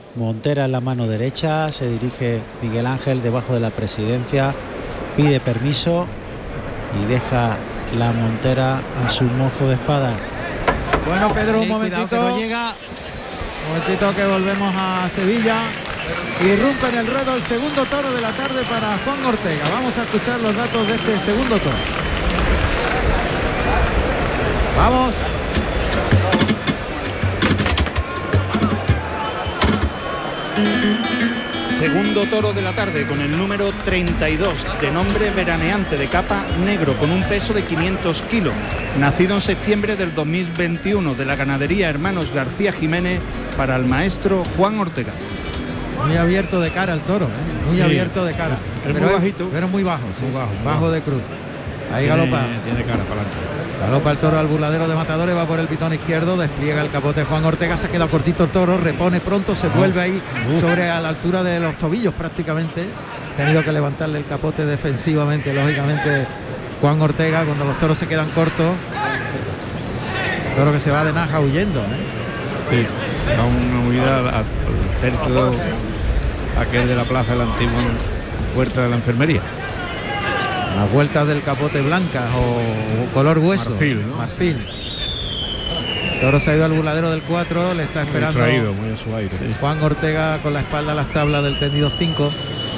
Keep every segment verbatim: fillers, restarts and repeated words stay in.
montera en la mano derecha. Se dirige Miguel Ángel debajo de la presidencia, pide permiso y deja la montera a su mozo de espada. Bueno, Pedro, un momentito, que no llega. Un momentito que volvemos a Sevilla. Irrumpe en el ruedo el segundo toro de la tarde para Juan Ortega. Vamos a escuchar los datos de este segundo toro. Vamos. Segundo toro de la tarde con el número treinta y dos, de nombre Veraneante, de capa negro, con un peso de quinientos kilos, nacido en septiembre del dos mil veintiuno, de la ganadería Hermanos García Jiménez, para el maestro Juan Ortega. Muy abierto de cara el toro, ¿eh? muy sí, abierto de cara. Es pero muy bajito. Pero muy bajo, sí. Muy bajo, muy bajo bajo de cruz. Ahí tiene, galopa. Tiene cara para adelante. Galopa el toro al burladero de Matadores, va por el pitón izquierdo, despliega el capote Juan Ortega, se ha quedado cortito el toro, repone pronto, se vuelve ahí sobre a la altura de los tobillos prácticamente. Ha tenido que levantarle el capote defensivamente, lógicamente, Juan Ortega, cuando los toros se quedan cortos. Toro que se va de Naja huyendo, ¿eh? Sí, da una huida al tercio aquel de la plaza de la antigua puerta de la enfermería. Las vueltas del capote blancas o color hueso. Marfil, ¿no? Marfil. Toro se ha ido al burladero del cuatro, le está esperando muy traído, muy a su aire. Sí. Juan Ortega con la espalda a las tablas del tendido cinco.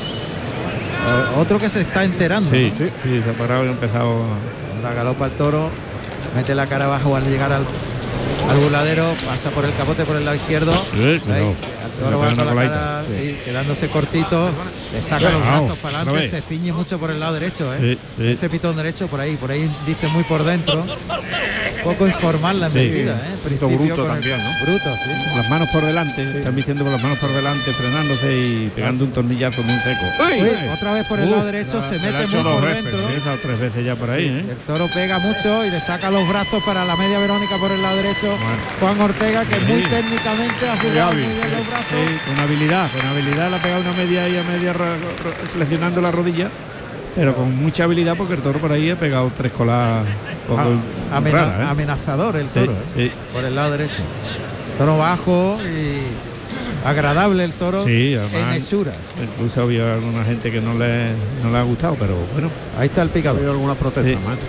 Otro que se está enterando. Sí, ¿no? sí, sí, se ha parado y ha empezado. La galopa el toro, mete la cara abajo al llegar al, al burladero, pasa por el capote por el lado izquierdo. Sí, Ahí, el toro va con la cara, sí. Sí, quedándose cortito, le saca los Wow, brazos para adelante, se ciñe mucho por el lado derecho, ¿eh? Sí, sí. Ese pitón derecho por ahí, por ahí viste muy por dentro. Un poco informal la embestida, sí. ¿eh? Principio bruto también, el, ¿no? Bruto, sí. Con las manos por delante, sí. Están vistiendo con las manos por delante, frenándose y pegando un tornillazo muy seco. Uy, uy, otra vez por el uh, lado derecho, la, se mete muy por veces, dentro. Sí, esas tres veces ya por ahí, sí, ¿eh? El toro pega mucho y le saca los brazos para la media Verónica por el lado derecho. Bueno. Juan Ortega, que sí. muy técnicamente ha jugado muy bien los brazos. Sí, con habilidad, con habilidad le ha pegado una media y a media flexionando la rodilla. Pero con mucha habilidad, porque el toro por ahí ha pegado tres colas ah, amena raras, ¿eh? Amenazador el toro, sí, ¿eh? sí. Por el lado derecho. Toro bajo y agradable el toro, sí, además, en hechuras. Incluso había alguna gente que no le, no le ha gustado, pero bueno. Ahí está el picador. Ha habido alguna protesta, sí. maestro.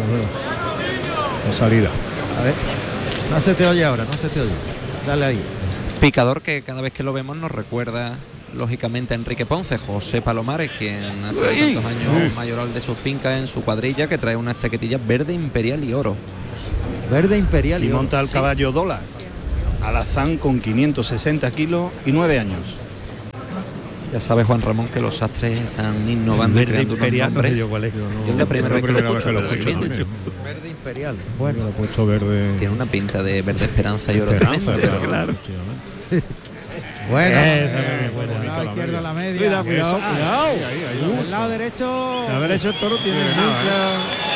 La salida. A ver, no se te oye ahora, no se te oye. Dale ahí. Picador que cada vez que lo vemos nos recuerda lógicamente a Enrique Ponce, José Palomares, quien hace tantos años mayoral de su finca en su cuadrilla, que trae unas chaquetillas verde imperial y oro. Verde imperial y, y oro. monta el sí. caballo dólar, alazán con quinientos sesenta kilos y nueve años. Ya sabes, Juan Ramón, que los sastres están innovando, verde creando imperial, unos nombres. No sé yo cuál es, no, yo es la primera vez que lo escucho, que lo pero escucho bien. Verde imperial. Bueno, lo he puesto verde. Tiene una pinta de verde esperanza y oro esperanza, tremendo. Pero, claro. Sí. Bueno, eh, eh, bueno, por el lado izquierdo a la media. Cuidado, cuidado, Eso, cuidado. Ahí, ahí, ahí, el lado derecho. El derecho el toro tiene mucha.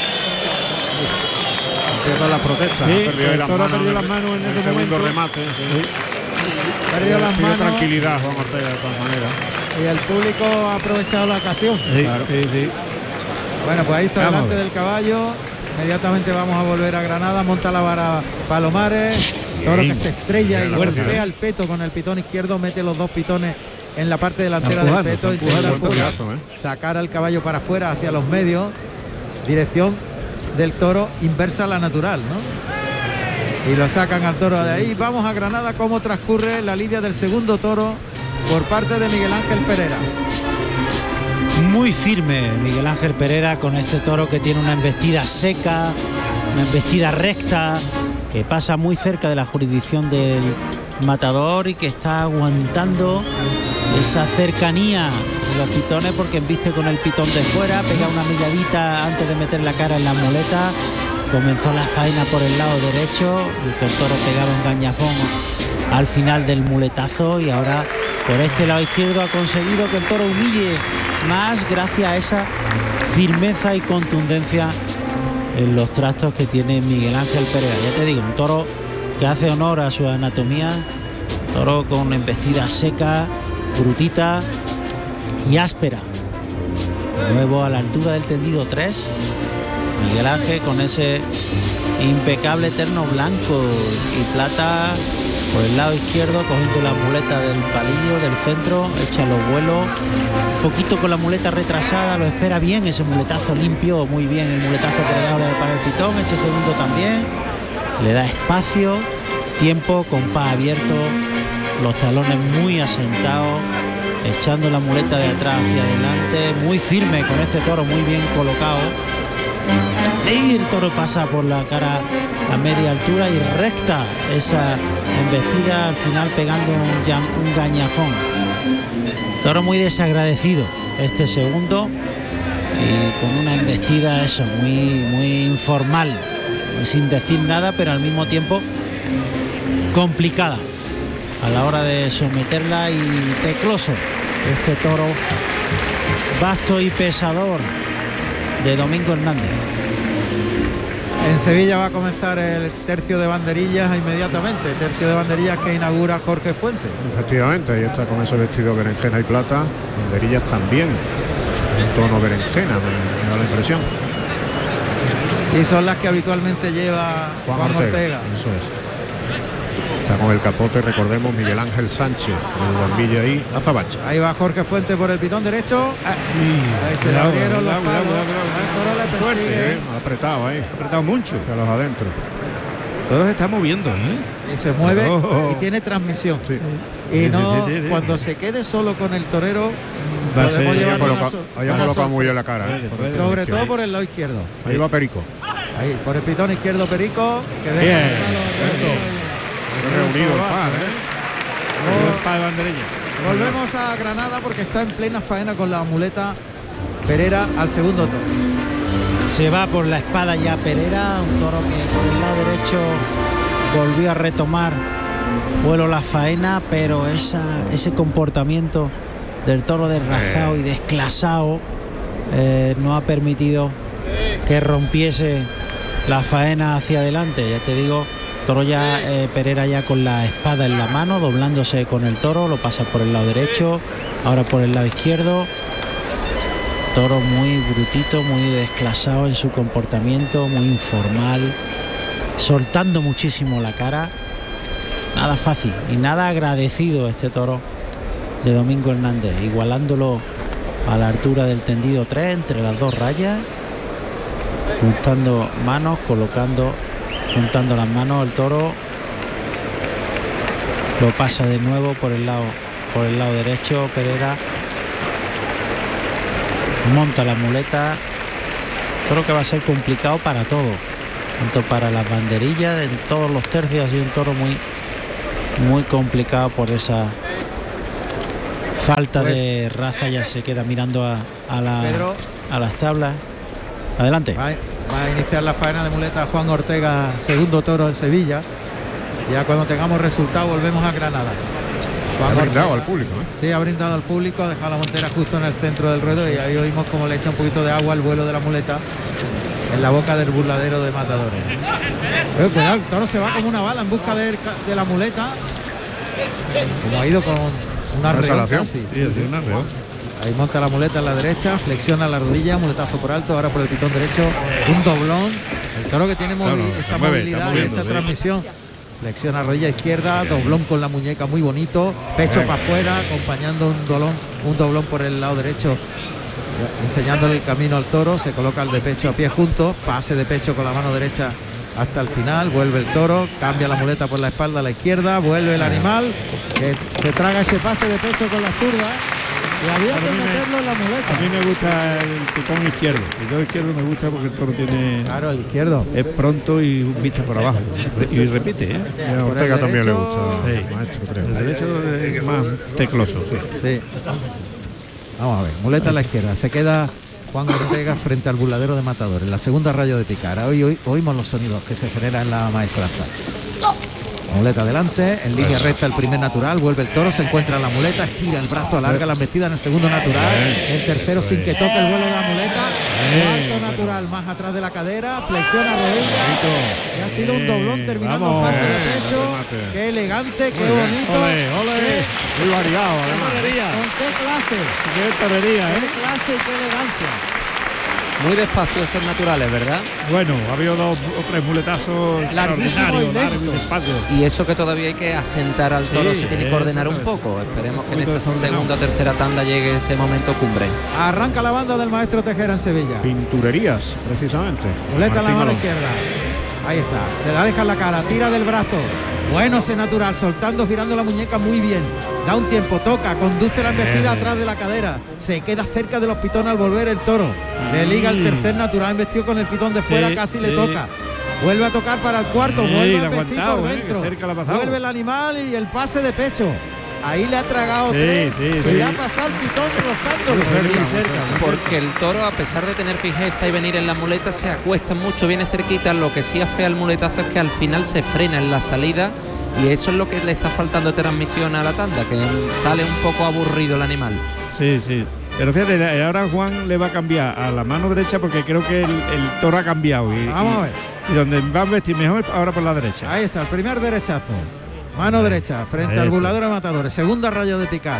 Empiezan las protestas. Sí, perdió el las toro manos perdió las manos en, en ese el segundo momento. remate. Sí. Sí. Perdió las manos. Tranquilidad, Juan Ortega, de todas maneras. Y el público ha aprovechado la ocasión. Sí, claro. sí, sí. Bueno, pues ahí está vamos delante del caballo. Inmediatamente vamos a volver a Granada. Monta la vara Palomares. Toro que se estrella y golpea el peto con el pitón izquierdo. Mete los dos pitones en la parte delantera del peto. Intenta empujar, ¿eh? Sacar al caballo para afuera hacia los medios. Dirección del toro inversa a la natural, ¿no? Y lo sacan al toro de ahí. Vamos a Granada, cómo transcurre la lidia del segundo toro por parte de Miguel Ángel Pereira. Muy firme Miguel Ángel Pereira con este toro, que tiene una embestida seca, una embestida recta, que pasa muy cerca de la jurisdicción del matador y que está aguantando esa cercanía de los pitones, porque embiste con el pitón de fuera, pega una miradita antes de meter la cara en la muleta. Comenzó la faena por el lado derecho, el que el toro pegaba un gañafón al final del muletazo, y ahora por este lado izquierdo ha conseguido que el toro humille más gracias a esa firmeza y contundencia en los trastos que tiene Miguel Ángel Pereira. Ya te digo, un toro que hace honor a su anatomía, toro con embestida seca, brutita y áspera. De nuevo a la altura del tendido tres, Miguel Ángel con ese impecable terno blanco y plata por el lado izquierdo, cogiendo la muleta del palillo del centro, echa los vuelos, un poquito con la muleta retrasada, lo espera bien, ese muletazo limpio, muy bien el muletazo por el lado del para el pitón, ese segundo también, le da espacio, tiempo, compás abierto, los talones muy asentados, echando la muleta de atrás hacia adelante, muy firme con este toro, muy bien colocado. Y el toro pasa por la cara a media altura y recta esa embestida, al final pegando un, un gañafón. Toro muy desagradecido este segundo y con una embestida eso, muy, muy informal, sin decir nada, pero al mismo tiempo complicada a la hora de someterla y tecloso este toro vasto y pesador de Domingo Hernández. En Sevilla va a comenzar el tercio de banderillas inmediatamente, tercio de banderillas que inaugura Jorge Fuentes. Efectivamente, ahí está con ese vestido berenjena y plata, banderillas también, en tono berenjena, me, me da la impresión. Sí, son las que habitualmente lleva Juan, Juan Ortega. Ortega. Eso es. Está con el capote, recordemos, Miguel Ángel Sánchez, el bombilla ahí, azabache. Ahí va Jorge Fuentes por el pitón derecho. Ah, ahí se le abrieron los palos. El toro le persigue. Eh, apretado ahí. Apretado mucho. Hacia los adentro. Todo se está moviendo, ¿eh? Y se mueve oh. y tiene transmisión. Sí. Y no, cuando se quede solo con el torero, va podemos ser, llevar coloca, una, haya una colocado muy bien la cara. ¿eh? Por sobre todo ahí. Por el lado izquierdo. Ahí va Perico. Ahí, por el pitón izquierdo Perico, que deja bien. el palo de Reunido el par, ¿eh? El par de banderilla. Volvemos a Granada porque está en plena faena con la muleta Perera al segundo toro. Se va por la espada ya Perera, un toro que por el lado derecho volvió a retomar vuelo la faena, pero esa, ese comportamiento del toro desrazado y desclasado eh, no ha permitido que rompiese la faena hacia adelante. Ya te digo, toro ya, eh, Perera ya con la espada en la mano, doblándose con el toro, lo pasa por el lado derecho, ahora por el lado izquierdo. Toro muy brutito, muy desclasado en su comportamiento, muy informal, soltando muchísimo la cara. Nada fácil y nada agradecido este toro de Domingo Hernández, igualándolo a la altura del tendido tres, entre las dos rayas, juntando manos, colocando, juntando las manos. El toro lo pasa de nuevo por el lado, por el lado derecho. Perera monta la muleta, toro que va a ser complicado para todo, tanto para las banderillas, en todos los tercios. Ha sido un toro muy muy complicado por esa falta pues, de raza. Ya se queda mirando a, a, la, Pedro, a las tablas. Adelante. Va, va a iniciar la faena de muleta Juan Ortega, segundo toro en Sevilla. Ya cuando tengamos resultado volvemos a Granada. Ha brindado al público, ¿eh? Sí, ha brindado al público, ha dejado la montera justo en el centro del ruedo y ahí oímos como le echa un poquito de agua al vuelo de la muleta en la boca del burladero de matadores. Pero cuidado, el toro se va como una bala en busca de, de la muleta, como ha ido con un arreón casi. Sí, un arreón. Ahí monta la muleta en la derecha, flexiona la rodilla, muletazo por alto, ahora por el pitón derecho, un doblón. El toro que tiene movi claro, esa mueve, movilidad y esa sí. transmisión. Flexiona rodilla izquierda, doblón con la muñeca muy bonito, pecho para afuera, acompañando un doblón, un doblón por el lado derecho, enseñándole el camino al toro. Se coloca el de pecho a pie juntos, pase de pecho con la mano derecha hasta el final, vuelve el toro, cambia la muleta por la espalda a la izquierda, vuelve el animal, que se traga ese pase de pecho con la zurda. Y había que meterlo en la muleta. A mí me gusta el pitón izquierdo. El pitón izquierdo me gusta porque el toro tiene. Claro, el izquierdo. Es pronto y vista por abajo. Y repite, ¿eh? A Ortega también le gusta. Sí. Maestro, creo. El derecho es más tecloso, sí. sí. Vamos a ver, muleta a la izquierda. Se queda Juan Ortega frente al burladero de matadores. La segunda raya de picar. Hoy, hoy oímos los sonidos que se generan en la maestranza. Muleta adelante, en línea recta el primer natural, vuelve el toro, se encuentra en la muleta, estira el brazo, alarga la embestida en el segundo natural, el tercero sin que toque el vuelo de la muleta, alto natural más atrás de la cadera, flexiona rodilla y ha sido un doblón terminando un pase de pecho. Qué elegante, qué bonito, ole, ole. Muy variado, además. ¿Con qué clase? Qué torrería, ¿eh? Qué clase y qué elegancia. Muy despacio esos naturales, ¿verdad? Bueno, ha habido dos o tres muletazos extraordinarios, largos y despacio. Y eso que todavía hay que asentar al toro, Sí, se tiene que ordenar un eso es. poco. Esperemos que en Muy esta desordenado. segunda o tercera tanda llegue ese momento cumbre. Arranca la banda del maestro Tejera en Sevilla. Pinturerías, precisamente. Muleta en la Martín mano Alonso. izquierda. Ahí está. Se la deja en la cara. Tira del brazo. Bueno ese natural. Soltando, girando la muñeca muy bien. Da un tiempo. Toca. Conduce la embestida Bien. atrás de la cadera. Se queda cerca de los pitones al volver el toro. Le liga el tercer natural. Embestió con el pitón de fuera. Sí, Casi le sí. toca. Vuelve a tocar para el cuarto. Sí, Vuelve la a ha embestir aguantado, por eh, dentro. que cerca la ha pasado. Vuelve el animal y el pase de pecho. Ahí le ha tragado Sí, tres. sí, que sí. le ha pasado el pitón rozándolo. Muy cerca, muy Porque el toro, a pesar de tener fijeza y venir en la muleta, se acuesta mucho, viene cerquita. Lo que sí afea el muletazo es que al final se frena en la salida, y eso es lo que le está faltando de transmisión a la tanda, que sale un poco aburrido el animal. Sí, sí. Pero fíjate, ahora Juan le va a cambiar a la mano derecha porque creo que el, el toro ha cambiado. Y, Vamos a ver. Y, y donde va a vestir mejor ahora por la derecha. Ahí está, el primer derechazo. Mano derecha, frente al Eso. burlador de matadores. Segunda raya de picar.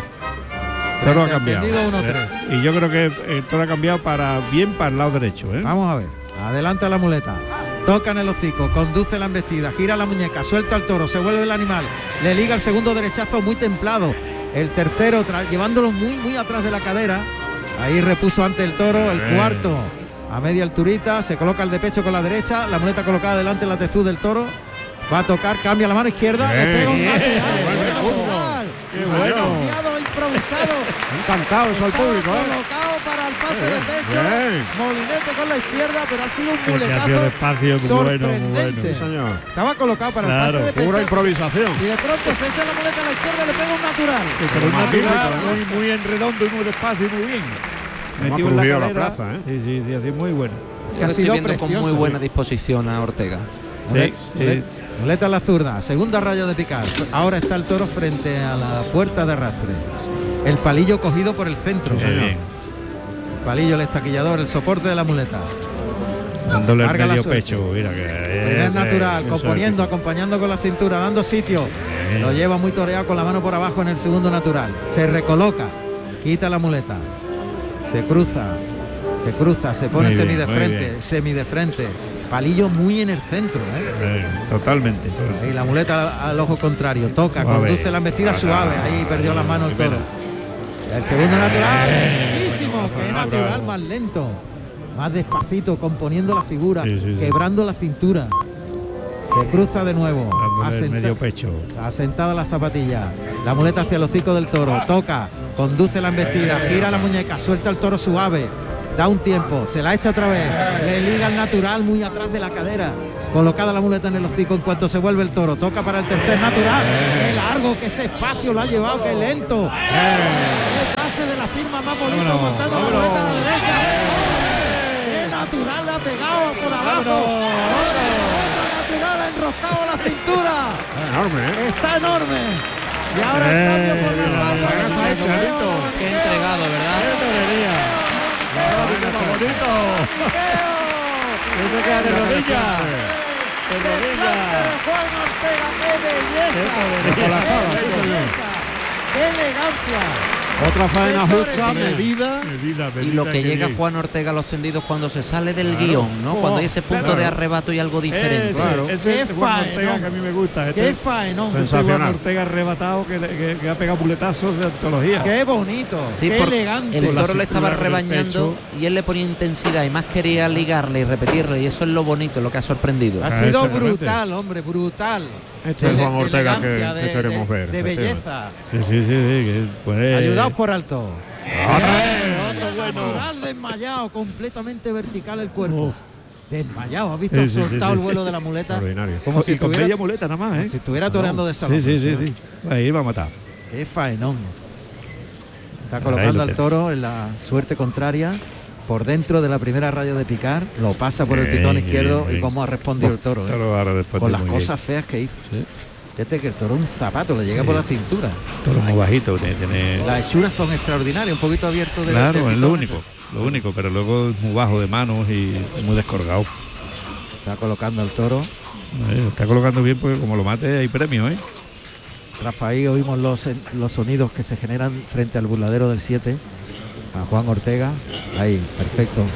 El toro ha Frente al cambiado. tendido uno tres. Eh, Y yo creo que el toro ha cambiado para bien para el lado derecho. ¿eh? Vamos a ver. Adelanta la muleta. Toca en el hocico, conduce la embestida, gira la muñeca, suelta al toro, se vuelve el animal. Le liga el segundo derechazo muy templado. El tercero tra- llevándolo muy, muy atrás de la cadera. Ahí repuso ante el toro. El Bien. cuarto a media alturita. Se coloca el de pecho con la derecha. La muleta colocada delante en la textura del toro. Va a tocar, cambia la mano izquierda, le Bien, pega un bien, natural, buen buen recurso. natural. Qué Ha bueno. cambiado, improvisado. Encantado eso al Estaba público, ¿eh? colocado para el pase de pecho. Bien. Molinete con la izquierda, pero ha sido un El que ha sido muletazo despacio, muy bueno, muy sorprendente. bueno. Sí, señor. Estaba colocado para Claro, el pase de Pura pecho. improvisación. Y de pronto se echa la muleta a la izquierda y le pega un natural. Sí, pero un Magnífico, natural ¿eh? muy, muy en redondo y muy despacio y muy bien. ha Metido en la crujido la cadera. plaza, ¿eh? Sí, sí, sí, así muy bueno. Que Yo ha lo estoy sido viendo con muy precioso. buena disposición a Ortega. Sí, sí. Muleta a la zurda, segunda raya de picar. Ahora está el toro frente a la puerta de arrastre. El palillo cogido por el centro. Qué bien. El palillo, el estaquillador, el soporte de la muleta. Dándole el Carga la medio suerte. pecho. Mira que Primer ese- natural, eso componiendo, es. acompañando con la cintura, dando sitio. Bien. Lo lleva muy toreado con la mano por abajo en el segundo natural. Se recoloca, quita la muleta. Se cruza, se cruza, se pone Muy bien, semi de muy frente, bien. semi de frente. Palillo muy en el centro, ¿eh? Eh, totalmente. Y la muleta al, al ojo contrario, toca, Suave. conduce la embestida suave. Ahí perdió las manos el toro. El segundo natural, lentísimo, que es natural, más lento, más despacito, componiendo la figura, Sí, sí, sí. quebrando la cintura. Se cruza de nuevo, Dándole el asenta- medio pecho. asentada la zapatilla, la muleta hacia el hocico del toro, toca, conduce la embestida, gira la muñeca, suelta el toro suave, da un tiempo, se la echa otra vez, le liga el natural muy atrás de la cadera, colocada la muleta en el hocico en cuanto se vuelve el toro, toca para el tercer natural, qué largo, que ese espacio lo ha llevado, qué lento, qué pase de la firma más bonito, Vámonos, montando la vámonos. muleta a la derecha, qué natural le ha pegado por abajo, otro, otro natural ha enroscado la cintura. Enorme, ¿eh? Está enorme. Y ahora el cambio por la espalda de está hecho, Alito. Qué entregado, ¿verdad? Eso queda de rodillas. De rodillas. Juan Ortega, qué belleza. Qué podería. Qué belleza. Qué elegancia. Otra faena Qué justa, torería. medida. Medida, Y lo medida, que qué llega bien. Juan Ortega a los tendidos cuando se sale del Claro. guión, ¿no? Oh, Cuando hay ese punto claro. de arrebato y algo diferente. Ese, Claro. ese Qué es Juan faenón. Ortega que a mí me gusta. Este, Qué faenón. Sens- este Juan sensacional. Ortega arrebatado que, le- que, que ha pegado puletazos de antología. Qué bonito. Sí, qué por- elegante. el Con la toro le estaba cintura, con el rebañando pecho. y él le ponía intensidad y más quería ligarle y repetirle, y eso es lo bonito, lo que ha sorprendido. Ha Ah, sido exactamente. brutal, hombre, brutal. Este es De- Juan de Ortega que, elegancia, que de- queremos de- ver. De efectivamente. belleza. Sí, sí, sí, sí, que puede- Ayudaos por alto. Otra vez, otro bueno. Natural desmayado, completamente vertical el cuerpo. Oh. Desmayado, ¿has visto Sí, sí, sí, soltado sí. el vuelo de la muleta? Extraordinario. Como si y con estuviera, bella muleta nada más, como ¿eh? si estuviera toreando de salón. Sí, sí, sí, sí. Ahí va a matar. Qué faenón. Está Ahí colocando lo al tenemos. toro en la suerte contraria. Por dentro de la primera raya de picar, lo pasa por el Bien, pitón bien, izquierdo bien. y cómo ha respondido el toro, ¿eh? Toro ahora después Con de las muy cosas feas que hizo. Sí. Fíjate que el toro un zapato le llega Sí. por la cintura. bien. Toro muy bajito, tiene, tiene- Las hechuras son extraordinarias, un poquito abierto de Claro, de es lo pitón. único. Lo único, pero luego es muy bajo de manos y muy descolgado. Está colocando al toro. Eh, está colocando bien porque como lo mate hay premio, ¿eh? Rafael, oímos los, los sonidos que se generan frente al burladero del siete. A Juan Ortega. Ahí, perfecto.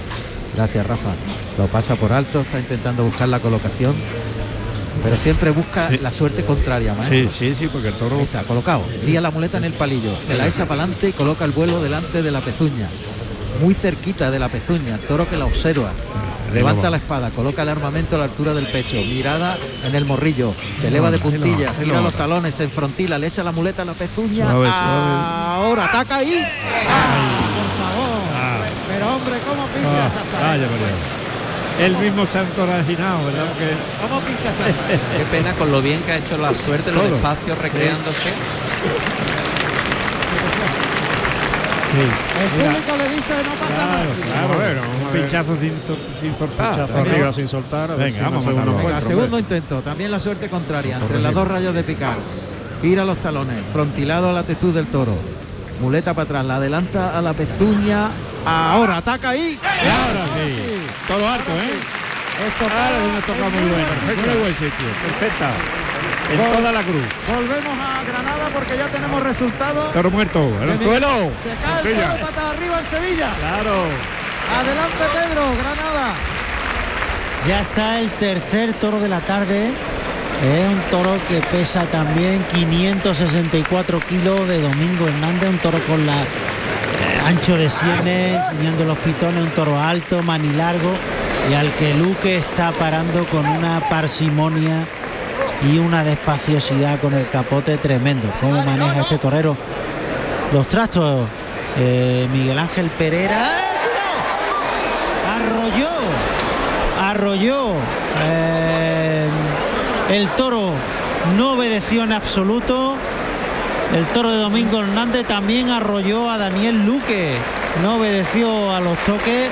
Gracias, Rafa. Lo pasa por alto, está intentando buscar la colocación, pero siempre busca Sí. la suerte contraria, maestro. Sí, sí, sí, porque el toro Ahí está, colocado. Lía la muleta en el palillo, se la echa para adelante y coloca el vuelo delante de la pezuña. Muy cerquita de la pezuña, el toro que la observa. Levanta la espada, coloca el armamento a la altura del pecho, mirada en el morrillo, se eleva de puntillas, gira los talones, se enfrontila, le echa la muleta a la pezuña. Suave, Ahora ataca ahí. ¡Ah, por favor! Ah. Pero hombre, ¿cómo pincha Ah, esa faena? vaya, vaya. Él mismo se ha encorajinado, ¿verdad? Que ¿Cómo pincha esa faena? Qué pena con lo bien que ha hecho la suerte, los Todo. espacios recreándose. El público le dice no pasa nada. claro, A ver, claro. vamos a Un ver. pinchazo sin, so- sin soltar. Pinchazo Venga. arriba sin soltar. A ver Venga, si vamos a no matarlo. encuentro, Venga, segundo intento, también la suerte contraria, entre las dos rayas de picar. Gira los talones, frontilado a la textura del toro. Muleta para atrás, la adelanta a la pezuña. Ahora ataca ahí. Ahora sí. Todo harto, Ahora ¿eh? sí. Esto Ahora es una toca muy buena. buena. Muy buen sitio. Perfecta. En Vol- toda la cruz. Volvemos a Granada porque ya tenemos resultados. Toro muerto. En De el Miguel- suelo. Se cae el Montilla. toro y patas arriba en Sevilla. Claro. Adelante Pedro, Granada. Ya está el tercer toro de la tarde. Es un toro que pesa también quinientos sesenta y cuatro kilos, de Domingo Hernández, un toro con la eh, ancho de sienes, enseñando los pitones, un toro alto, manilargo, y al que Luque está parando con una parsimonia y una despaciosidad con el capote tremendo. Cómo maneja este torero los trastos, eh, Miguel Ángel Pereira. ¡Eh, cuidado! Arrolló, arrolló. eh, el toro no obedeció en absoluto. El toro de Domingo Hernández también arrolló a Daniel Luque, no obedeció a los toques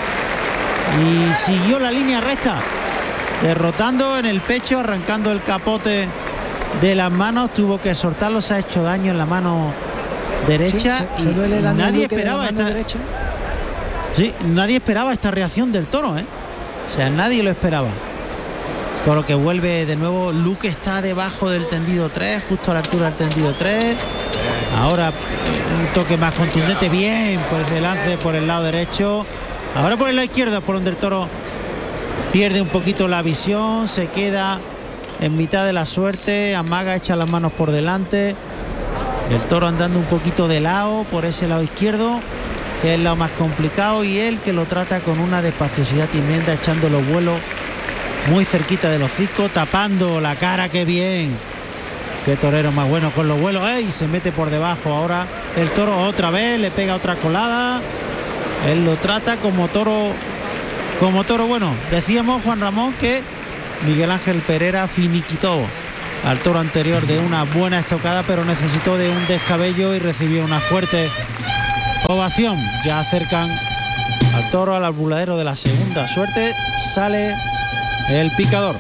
y siguió la línea recta, derrotando en el pecho, arrancando el capote de las manos. Tuvo que soltarlo, se ha hecho daño en la mano derecha. Sí, se, se duele y Daniel nadie Luque de la esperaba mano esta derecha. Sí, nadie esperaba esta reacción del toro, ¿eh? O sea, nadie lo esperaba. Todo lo que vuelve de nuevo. Luque está debajo del tendido tres, justo a la altura del tendido tres. Ahora un toque más contundente, bien por ese lance por el lado derecho. Ahora por el lado izquierdo, por donde el toro pierde un poquito la visión, se queda en mitad de la suerte, amaga, echa las manos por delante. El toro andando un poquito de lado por ese lado izquierdo, que es lo más complicado, y él que lo trata con una despaciosidad tremenda, echando los vuelos muy cerquita del hocico, tapando la cara. Qué bien, qué torero más bueno con los vuelos. ¡Ey! Se mete por debajo ahora el toro otra vez, le pega otra colada. Él lo trata como toro, como toro bueno. Decíamos, Juan Ramón, que Miguel Ángel Pereira finiquitó al toro anterior de una buena estocada, pero necesitó de un descabello y recibió una fuerte ovación. Ya acercan al toro al albuladero de la segunda suerte. Sale el picador.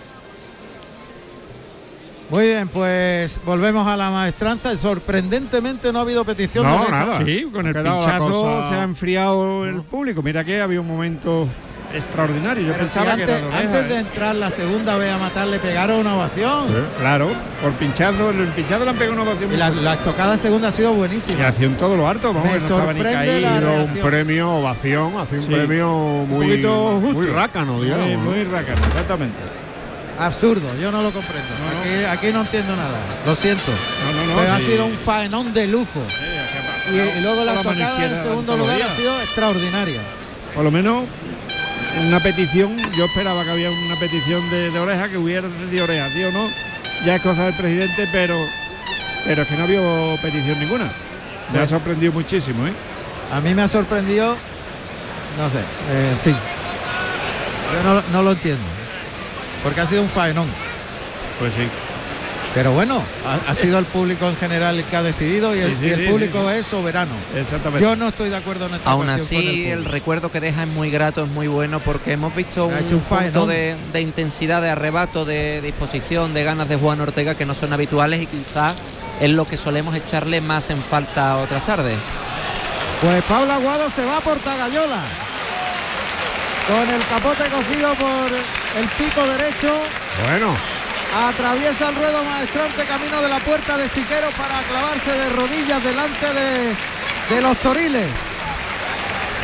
Muy bien, pues volvemos a la maestranza. Sorprendentemente no ha habido petición de No, oreja. nada. Sí, con Ha el quedado la pinchazo cosa- se ha enfriado el público. Mira que había un momento extraordinario. Yo Pero si pensaba antes, que era de oreja, antes de ¿eh? entrar la segunda vez a matar le pegaron una ovación. Claro, por pinchazo, el pinchazo le han pegado una ovación. Y la, la estocada segunda ha sido Y buenísima. hacía un todo lo harto, vamos, Me que no estaba ni sorprende caído. la Ha sido un reacción. premio ovación, ha sido un Sí. premio Un muy, poquito justo. muy rácano, digamos. Muy, ¿no? muy rácano, exactamente. Absurdo, yo no lo comprendo. No, no. Aquí, aquí no entiendo nada. Lo siento. No, no, no. Pero ha sí. sido un faenón de lujo. Sí, acá- Y, y luego la Con la mano estocada en izquierda, segundo antología. lugar ha sido extraordinaria. Por lo menos una petición, yo esperaba que había una petición de, de oreja, que hubiera de oreja, ¿sí o no? Ya es cosa del presidente, pero pero es que no había petición ninguna. Me ha sorprendido muchísimo, ¿eh? A mí me ha sorprendido, no sé, eh, en fin. Yo no, no lo entiendo. Porque ha sido un faenón. Pues sí. Pero bueno, ha, ha sido el público en general el que ha decidido y el, Sí, sí, y el sí, público sí. es soberano. Exactamente. Yo no estoy de acuerdo en esta Aún ocasión con así, el público. recuerdo que deja es muy grato, es muy bueno, porque hemos visto Ha un, hecho un punto faenón. de, de intensidad, de arrebato, de disposición, de ganas de Juan Ortega que no son habituales y quizás es lo que solemos echarle más en falta otras tardes. Pues Pablo Aguado se va por Tagayola. Con el capote cogido por el pico derecho. Bueno, Atraviesa el ruedo maestrante camino de la puerta de Chiquero para clavarse de rodillas delante de, de los toriles.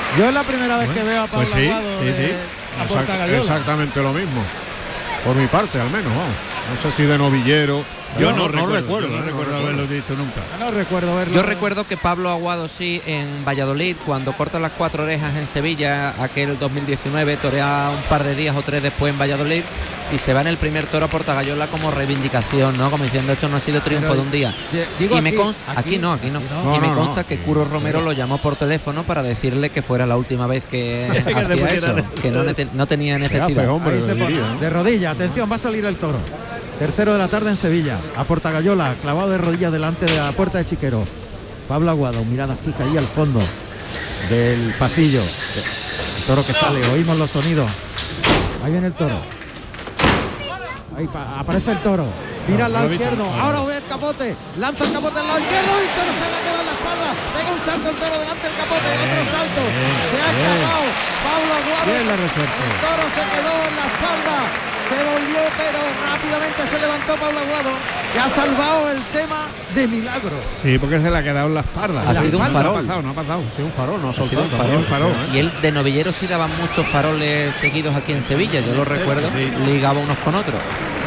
Yo es la primera vez que veo a Pablo Pues sí, Aguado sí, de- sí. a Exact- Portagayola. exactamente lo mismo. Por mi parte, al menos, vamos. No sé si de novillero. Yo No, no, no recuerdo, recuerdo, yo no no recuerdo recuerdo. haberlo visto nunca. Yo no recuerdo verlo. Yo recuerdo que Pablo Aguado sí en Valladolid, cuando corta las cuatro orejas en Sevilla, aquel dos mil diecinueve, torea un par de días o tres después en Valladolid y se va en el primer toro a Portagayola como reivindicación, ¿no? Como diciendo, esto no ha sido triunfo Pero, de un día. de- digo y me aquí, consta, aquí, aquí- no, aquí no. aquí no. Y me No, no, consta no. que Curro Romero lo llamó por teléfono para decirle que fuera la última vez que te hacía pusiera eso, de- que no, nete- no tenía ¿Qué hace, necesidad. hombre? Ahí se Diría, pone, ¿no? de rodilla, atención, va a salir el toro. Tercero de la tarde en Sevilla, a Portagayola, clavado de rodillas delante de la puerta de Chiquero. Pablo Aguado, mirada fija ahí al fondo del pasillo. El toro que sale, oímos los sonidos. Ahí viene el toro. Ahí pa- aparece el toro. Mira al lado lo he visto. izquierdo. Ahora ve el capote. Lanza el capote al lado izquierdo y el toro se le ha quedado en la espalda. Pega un salto el toro delante del capote. Otros saltos. Se ha escapado. Pablo Aguado. Bien la resuelta. El toro se quedó en la espalda. Se volvió, pero rápidamente se levantó Pablo Aguado, que ha salvado el tema de milagro. Sí, porque se le ha quedado en la espalda. Ha sido un No farol. ha pasado, no ha pasado. Sí, un farol, no ha Ha sido soltado. un farol. también, farol. Y él de novillero sí daban muchos faroles seguidos aquí en Sevilla, yo lo recuerdo, sí. ligaba unos con otros.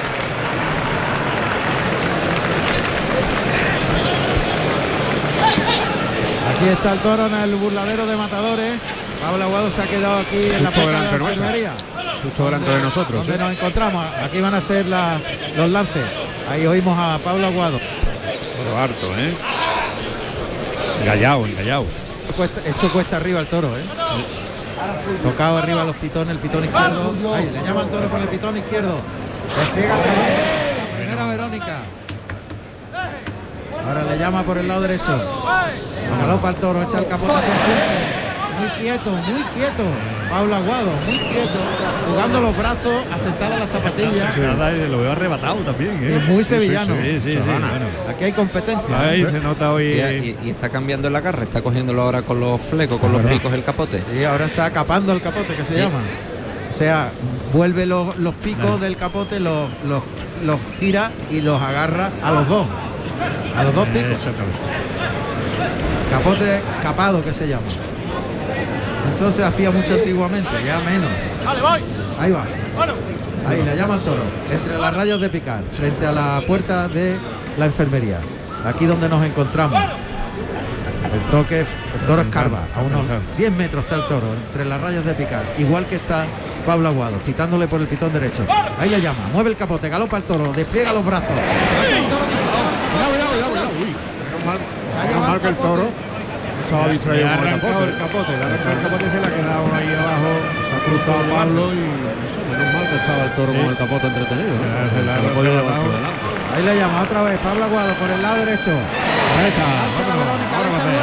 Aquí está el toro en el burladero de matadores. Pablo Aguado se ha quedado aquí en la Justo puerta de la delante nuestra. enfermería. Justo delante de nosotros. Donde ¿eh? nos encontramos. Aquí van a ser la- los lances. Ahí oímos a Pablo Aguado. Pero harto, ¿eh? Engallado, engallado. Cuesta- esto cuesta arriba el toro, ¿eh? Tocado arriba los pitones, el pitón izquierdo. Ahí, le llama el toro por el pitón izquierdo. Despliega el capote. La primera Verónica. Ahora le llama por el lado derecho. Galopa el toro, echa el capote hacia el frente. Muy quieto, muy quieto. Pablo Aguado, muy quieto. Jugando los brazos, asentado a las zapatillas. Nada, lo veo arrebatado también, ¿eh? Es muy sevillano. Sí, sí, sí. Chavana. Bueno. Aquí hay competencia. Ahí ¿eh? se nota hoy. Y, y- y está cambiando el agarre, está cogiéndolo ahora con los flecos, con los picos el capote. Y ahora está capando el capote, que se Sí. llama. O sea, vuelve los, los picos del capote, los, los, los gira y los agarra a los dos. A los dos picos. Exactamente. Capote capado, que se llama. Eso se hacía mucho antiguamente, ya menos. Ahí va. Ahí le llama el toro. Entre las rayas de picar, frente a la puerta de la enfermería. Aquí donde nos encontramos. El toque, el toro escarba. A unos diez metros está el toro, entre las rayas de picar. Igual que está Pablo Aguado, citándole por el pitón derecho. Ahí le llama, mueve el capote, galopa el toro, despliega los brazos. Hace el toro que se lleva el capote. Menos mal, Se ha menos llevado mal el que el capote. toro estaba Le distraído ha con el arrancado capote. el capote, le ha arrancado el capote y se le ha quedado ahí abajo. Se ha cruzado Pablo y eso, menos mal que estaba el toro Sí. con el capote entretenido. ¿no? Ya, se Se la ha lo podía llevar arrebatado. por delante. Ahí le llama otra vez Pablo Aguado por el lado derecho. Ahí está. Lanza la vámonos. Verónica, le Ahora echa va a el hacer.